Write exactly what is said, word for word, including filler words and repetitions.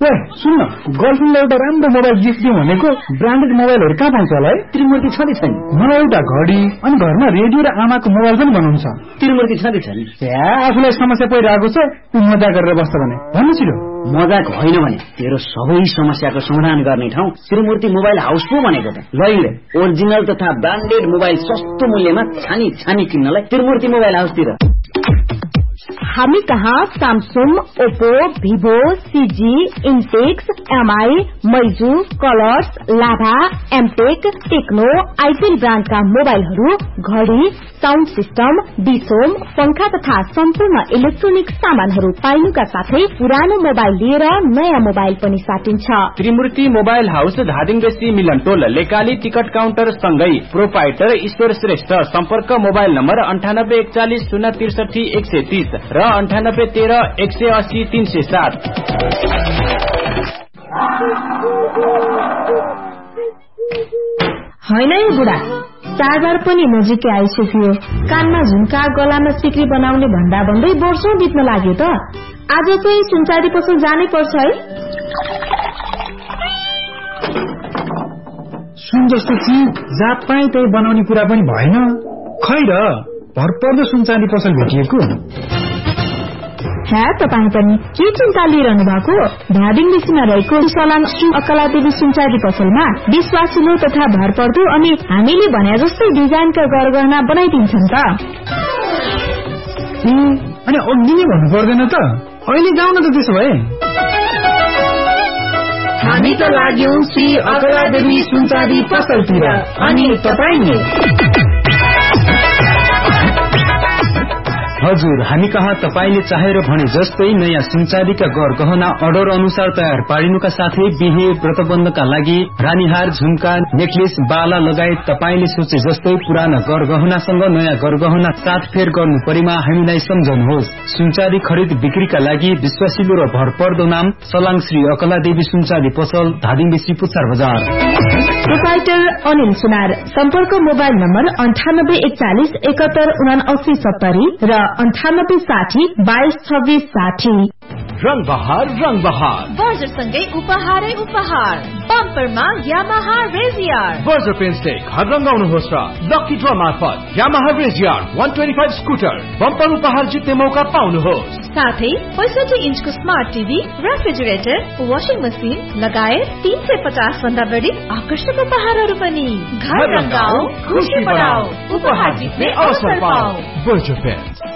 सुन्न गर्लफ्रेन्डलाई एउटा राम्रो मोबाइल गिफ्ट दिउँ भनेको ब्रान्डेड मोबाइलहरू कहाँ पाउँछ होला है? त्रिमूर्ति छँदै छैन? मलाई एउटा घडी अनि घरमा रेडियो र आमाको मोबाइल पनि बनाउनु छ। त्रिमूर्ति छँदै छैन? आफूलाई समस्या परिरहेको छ तू मजा गरेर बस्छ भने भन्नु छिटो। मजाक होइन भने तेरो सबै समस्याको समाधान गर्ने ठाउँ त्रिमूर्ति मोबाइल हाउस पो भनेको त। लैले ओरिजिनल तथा ब्रान्डेड मोबाइल सस्तो मूल्यमा छानी छानी किन्नलाई त्रिमूर्ति मोबाइल हाउसतिर। हामी कहाँ Samsung, Oppo, Vivo, CG, इन्टेक्स, MI, मैजू, colours, लाभा, एमटेक, टेक्नो, आइटेल ब्रान्डका मोबाइलहरू, घडी, साउन्ड सिस्टम, डिसोम, पंखा तथा सम्पूर्ण इलेक्ट्रोनिक सामानहरू पाइनुका साथै पुरानो मोबाइल लिएर नयाँ मोबाइल पनि साटिन्छ। त्रिमूर्ति मोबाइल हाउस धादिङबेसी मिलनटोल लेकाली टिकट काउन्टर सँगै प्रोपाइटर ईश्वर श्रेष्ठ। सम्पर्क मोबाइल नम्बर अन्ठानब्बे एकचालिस शून्य त्रिसठी एक सय तीस र अन्ठानब्बे तेह्र एक सय अस्सी तीन सय सात। होइन है बुढा, चाडबाड पनि नजिकै आइसक्यो। कानमा झुम्का, गलामा सिक्री बनाउने भन्दा भन्दै वर्षौं बित्न लाग्यो त। आज चाहिँ सुनचाँदी पसल जानै पर्छ है। सुन जस्तो चिज जात पाए त्यही बनाउने कुरा पनि भएन। खै र भरपर्दो सुनचाँदी पसल भेटिएको। हे तपाईँ पनि के चिन्ता लिइरहनु भएको? धादिङबेसीमा रहेको सलाङ श्री अकलादेवी सुनचाँदी पसलमा विश्वासिलो तथा भरपर्दो अनि हामीले भने जस्तै डिजाइनका गरगहना बनाइदिन्छन् त। अनि अघि नै भन्नु पर्दैन त? अहिले जाउँ न त त्यसो भए। हामी त लाग्यौं श्री अकलादेवी सुनचाँदी पसलतिर, अनि तपाईँ? हजुर, हामी कहाँ तपाईले चाहेर भने जस्तै नयाँ सुनचाँदीका गरगहना अर्डर अनुसार तयार पारिनुका साथै बिहे व्रतबन्धका लागि रानीहार, झुम्का, नेकलेस, बाला लगायत तपाईले सोचे जस्तै पुराना गरगहनासँग नयाँ गरगहना साथफेर गर्नु परेमा हामीलाई सम्झनुहोस्। सुनचाँदी खरिद बिक्रीका लागि विश्वासिलो र भरपर्दो नाम सलाङ श्री अकलादेवी सुनचाँदी पसल, धादिङबेसी, पुच्छार बजार। प्रोपाइटर अनिल सुनार। सम्पर्क मोबाइल नम्बर अन्ठानब्बे एकचालिस एकात्तर उना अस्सी सत्तरी र अन्ठानब्बे साठी बाइस छब्बीस साठी। रंग बहार रंग बहार बर्जरसँगै उपहारै उपहार। बम्परमा यामाहा रेजियर। बर्जर पेन्सले घर रंगाउनुहोस् र लकी ड्र मार्फत यामाहा रेजियर एक सय पच्चीस स्कुटर बम्पर उपहार जित्ने मौका पाउनुहोस्। साथै पैंसठी इन्चको smart TV, refrigerator, washing machine लगायत तीन सय पचास भन्दा बढी आकर्षक उपहारहरू पनि। घर रंगाऊ, खुशी बढाऊ, उपहार जित्ने अवसर पाऊ। Berger pens.